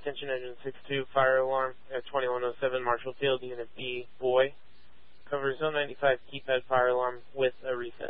attention engine 6-2, fire alarm at 2107 Marshall Field, Unit B, boy. Cover zone 95 keypad fire alarm with a reset.